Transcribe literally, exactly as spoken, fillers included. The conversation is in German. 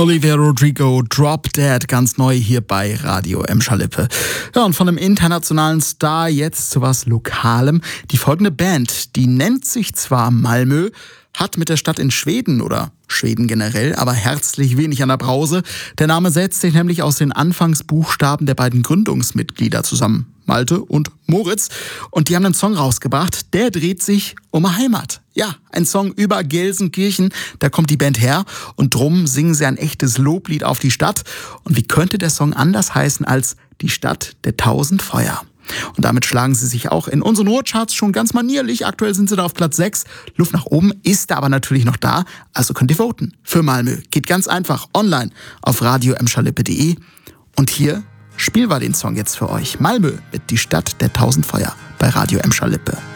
Olivia Rodrigo, Drop Dead, ganz neu hier bei Radio Emscher-Lippe. Ja, und von einem internationalen Star jetzt zu was Lokalem. Die folgende Band, die nennt sich zwar Malmö, hat mit der Stadt in Schweden oder Schweden generell aber herzlich wenig an der Brause. Der Name setzt sich nämlich aus den Anfangsbuchstaben der beiden Gründungsmitglieder zusammen, Malte und Moritz. Und die haben einen Song rausgebracht, der dreht sich um Heimat. Ja, ein Song über Gelsenkirchen, da kommt die Band her und drum singen sie ein echtes Loblied auf die Stadt. Und wie könnte der Song anders heißen als die Stadt der tausend Feuer? Und damit schlagen sie sich auch in unseren Ruhrcharts schon ganz manierlich. Aktuell sind sie da auf Platz sechs. Luft nach oben ist da aber natürlich noch da. Also könnt ihr voten für Malmö. Geht ganz einfach online auf radio emscherlippe punkt de. Und hier spielen wir den Song jetzt für euch. Malmö mit Die Stadt der tausend Feuer bei Radio Emscher-Lippe.